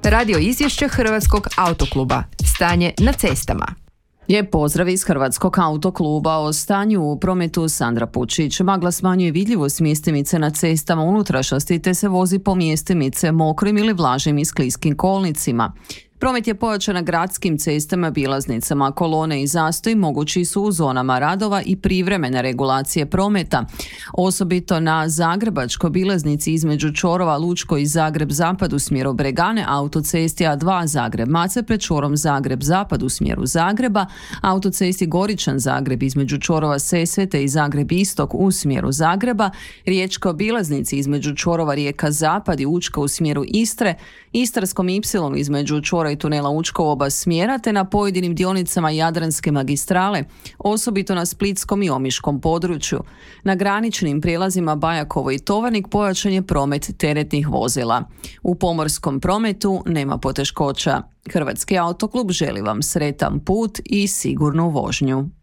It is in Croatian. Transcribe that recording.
Radio izvješće Hrvatskog autokluba. Stanje na cestama. Lijep pozdrav iz Hrvatskog autokluba. O stanju u prometu Sandra Pučić. Magla smanjuje vidljivost mjestimice na cestama unutrašnjosti te se vozi po mjestimice mokrim ili vlažnim i skliskim kolnicima. Promet je pojačan na gradskim cestama, bilaznicama, kolone i zastoj mogući su u zonama radova i privremene regulacije prometa. Osobito na Zagrebačkoj bilaznici između čvorova Lučko i Zagreb-Zapad u smjeru Bregane, autocesti A2 Zagreb-Macelj pred čvorom Zagreb-Zapad u smjeru Zagreba, autocesti Goričan-Zagreb između čvorova Sesvete i Zagreb-Istok u smjeru Zagreba, riječkoj bilaznici između čvorova Rijeka-Zapad i Učka u smjeru Istre, Istarskom Y između čvora i tunela Učka u oba smjera te na pojedinim dionicama Jadranske magistrale, osobito na splitskom i omiškom području. Na graničnim prijelazima Bajakovo i Tovarnik pojačan je promet teretnih vozila. U pomorskom prometu nema poteškoća. Hrvatski autoklub želi vam sretan put i sigurnu vožnju.